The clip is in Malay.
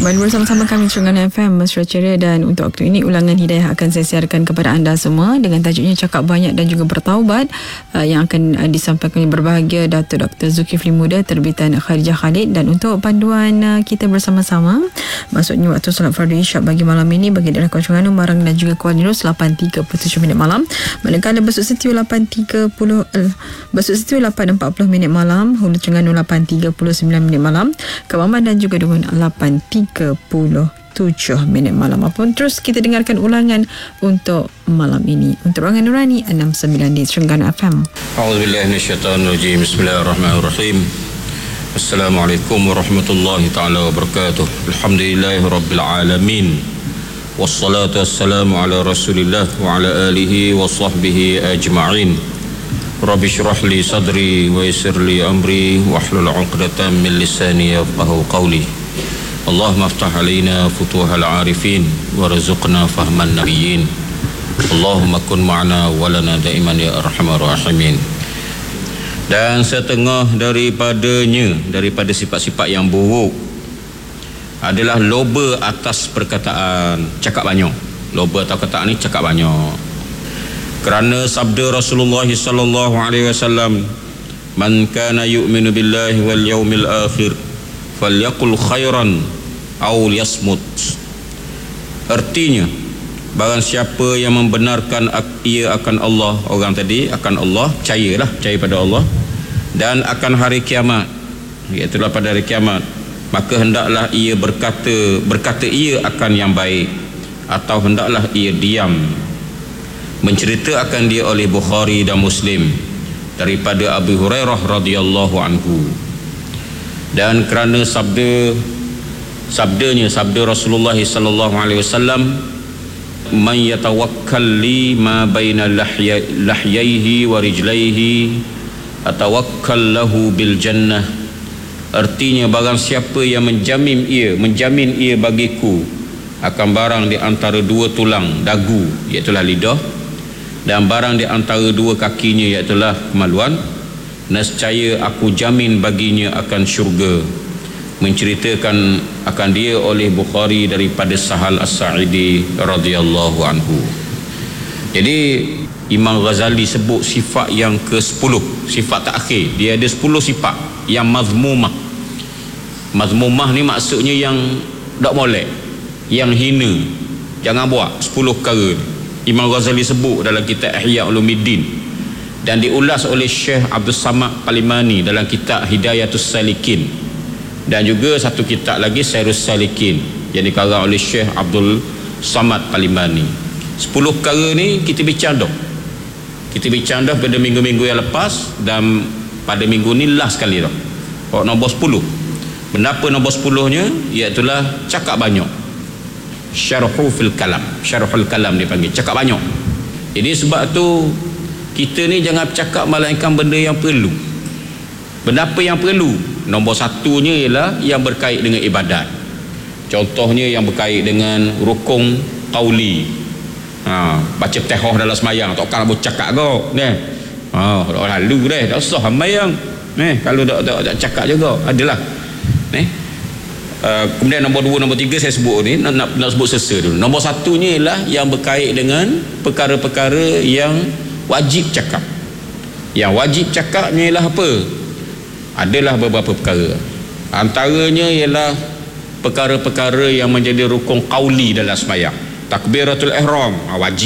Kembali bersama-sama kami Terengganu FM Mesra Ceria, dan untuk waktu ini ulangan hidayah akan saya siarkan kepada anda semua dengan tajuknya Cakap Banyak dan juga Bertaubat, yang akan disampaikan oleh berbahagia Datuk Dr. Zulkifli Muda terbitan Kharijah Khalid. Dan untuk panduan kita bersama-sama, maksudnya waktu solat fardu isyak bagi malam ini bagi daerah Terengganu, Marang dan juga Kuala Lumpur 8.37 minit malam, manakala Besut Setiu 8.40 minit malam, Hulu Terengganu 8.39 minit malam, Kemaman dan juga Dungun 8.37 minit malam. Apapun, terus kita dengarkan ulangan untuk malam ini untuk Ruangan Nurani 69 di Terengganu FM. A'udzubillahi minasyaitonirrajim. Bismillahirrahmanirrahim. Assalamualaikum warahmatullahi taala wabarakatuh. Alhamdulillahirabbil alamin. Wassalatu wassalamu ala Rasulillah wa ala alihi wa sahbihi ajma'in. Rabbi shrah li sadri wa yassir li amri wahlul 'uqdatam min lisani yafqahu qawli. Allahumma aftah alaina futuhal arifin warzuqna fahman nabiyyin. Allahumma kun ma'ana walana daiman ya arhamar rahimin. Dan setengah daripada sifat-sifat yang buruk adalah loba atas perkataan, cakap banyak. Loba atas perkataan ni cakap banyak. Kerana sabda Rasulullah sallallahu alaihi wasallam, man kana yu'minu billahi wal yaumil akhir falyaqul khairan aw liyasmut. Artinya, barang siapa yang membenarkan ia akan Allah, orang tadi akan Allah, percaya pada Allah dan akan hari kiamat, iaitu pada hari kiamat, maka hendaklah ia berkata ia akan yang baik, atau hendaklah ia diam. Menceritakan dia oleh Bukhari dan Muslim daripada Abu Hurairah radhiyallahu anhu. Dan kerana sabda Rasulullah sallallahu alaihi wasallam, man yatawakkal li ma baina lahyaihi wa rijlaihi atawakkal lahu bil jannah. Artinya, barang siapa yang menjamin ia bagiku akan barang di antara dua tulang dagu, iaitu lidah, dan barang di antara dua kakinya, iaitu kemaluan, nescaya aku jamin baginya akan syurga. Menceritakan akan dia oleh Bukhari daripada Sahal As-Sa'idi radhiyallahu anhu. Jadi Imam Ghazali sebut sifat yang ke-10, sifat terakhir. Dia ada 10 sifat yang mazmumah. Mazmumah ni maksudnya yang tak molek, yang hina, jangan buat 10 perkara ni. Imam Ghazali sebut dalam kitab Ihya Ulumuddin, dan diulas oleh Syekh Abdul Samad Palimani dalam kitab Hidayatus Salikin, dan juga satu kitab lagi Sairus Salikin yang dikarang oleh Syekh Abdul Samad Palimani. 10 perkara ni kita bincang dah pada minggu-minggu yang lepas, dan pada minggu ni last sekali dah. Nombor 10. Kenapa nombor 10 nya? Iaitulah cakap banyak. Syarhul kalam dipanggil, cakap banyak. Jadi sebab tu kita ni jangan cakap melainkan benda yang perlu. Benda apa yang perlu? Nombor satunya ialah yang berkait dengan ibadat. Contohnya yang berkait dengan rukun qauli. Baca Fatihah dalam semayang, tak kala bercakap kau ni. Lalu dah tak usah sembahyang. Kalau tak cakap juga adalah. Kemudian nombor 2, nombor 3 saya sebut ni, nak sebut sesa dulu. Nombor satunya ialah yang berkait dengan perkara-perkara yang wajib cakap. Yang wajib cakapnya ialah apa? Adalah beberapa perkara. Antaranya ialah perkara-perkara yang menjadi rukun qauli dalam sembahyang. Takbiratul ihram wajib.